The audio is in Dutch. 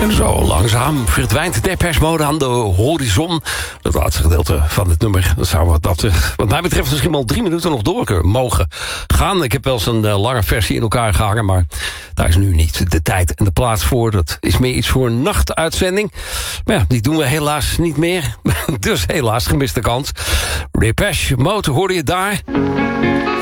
En zo langzaam verdwijnt de Depeche aan de horizon. Dat laatste gedeelte van het nummer. Dat zou wat mij betreft misschien wel 3 minuten nog door mogen gaan. Ik heb wel eens een lange versie in elkaar gehangen, maar daar is nu niet de tijd en de plaats voor. Dat is meer iets voor een nachtuitzending. Maar ja, die doen we helaas niet meer. Dus helaas gemiste kans. Depeche Mode hoorde je daar.